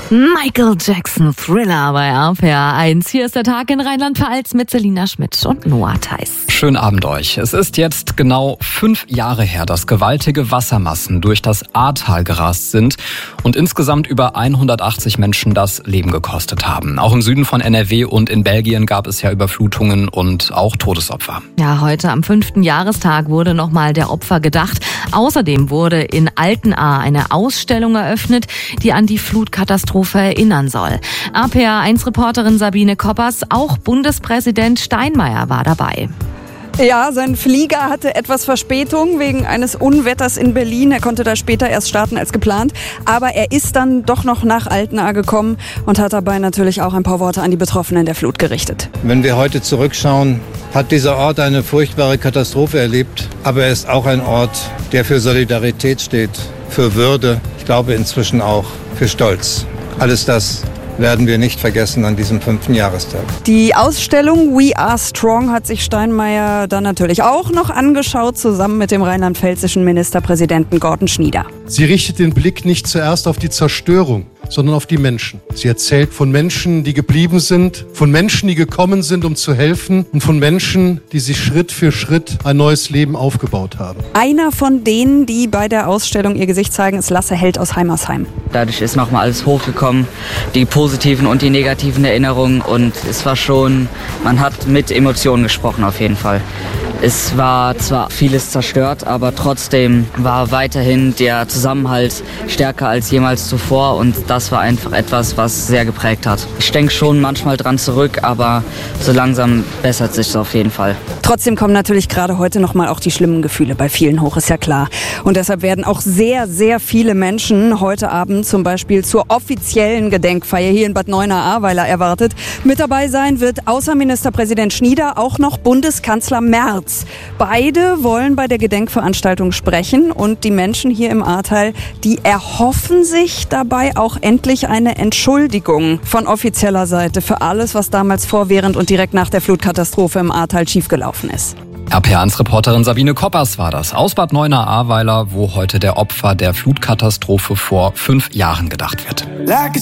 Michael Jackson, Thriller bei RPR 1. Hier ist der Tag in Rheinland-Pfalz mit Selina Schmidt und Noah Theis. Schönen Abend euch. Es ist jetzt genau 5 Jahre her, dass gewaltige Wassermassen durch das Ahrtal gerast sind und insgesamt über 180 Menschen das Leben gekostet haben. Auch im Süden von NRW und in Belgien gab es ja Überflutungen und auch Todesopfer. Ja, heute am 5. Jahrestag wurde nochmal der Opfer gedacht. Außerdem wurde in Altenahr eine Ausstellung eröffnet, die an die Flutkatastrophe erinnern soll. RPR1-Reporterin Sabine Koppers, auch Bundespräsident Steinmeier war dabei. Ja, sein Flieger hatte etwas Verspätung wegen eines Unwetters in Berlin. Er konnte da später erst starten als geplant. Aber er ist dann doch noch nach Altenahr gekommen und hat dabei natürlich auch ein paar Worte an die Betroffenen der Flut gerichtet. Wenn wir heute zurückschauen, hat dieser Ort eine furchtbare Katastrophe erlebt. Aber er ist auch ein Ort, der für Solidarität steht, für Würde, ich glaube inzwischen auch für Stolz. Alles das werden wir nicht vergessen an diesem 5. Jahrestag. Die Ausstellung We Are Strong hat sich Steinmeier dann natürlich auch noch angeschaut, zusammen mit dem rheinland-pfälzischen Ministerpräsidenten Gordon Schnieder. Sie richtet den Blick nicht zuerst auf die Zerstörung, sondern auf die Menschen. Sie erzählt von Menschen, die geblieben sind, von Menschen, die gekommen sind, um zu helfen und von Menschen, die sich Schritt für Schritt ein neues Leben aufgebaut haben. Einer von denen, die bei der Ausstellung ihr Gesicht zeigen, ist Lasse Held aus Heimersheim. Dadurch ist nochmal alles hochgekommen, die positiven und die negativen Erinnerungen, und es war schon, man hat mit Emotionen gesprochen auf jeden Fall. Es war zwar vieles zerstört, aber trotzdem war weiterhin der Zusammenhalt stärker als jemals zuvor, und das war einfach etwas, was sehr geprägt hat. Ich denke schon manchmal dran zurück, aber so langsam bessert sich es auf jeden Fall. Trotzdem kommen natürlich gerade heute noch mal auch die schlimmen Gefühle bei vielen hoch, ist ja klar. Und deshalb werden auch sehr, sehr viele Menschen heute Abend zum Beispiel zur offiziellen Gedenkfeier hier in Bad Neuenahr-Ahrweiler erwartet. Mit dabei sein wird außer Ministerpräsident Schnieder auch noch Bundeskanzler Merz. Beide wollen bei der Gedenkveranstaltung sprechen, und die Menschen hier im Ahrtal, die erhoffen sich dabei auch endlich eine Entschuldigung von offizieller Seite für alles, was damals vor, während und direkt nach der Flutkatastrophe im Ahrtal schiefgelaufen ist. RPR1-Reporterin Sabine Koppers war das aus Bad Neuenahr-Ahrweiler, wo heute der Opfer der Flutkatastrophe vor 5 Jahren gedacht wird.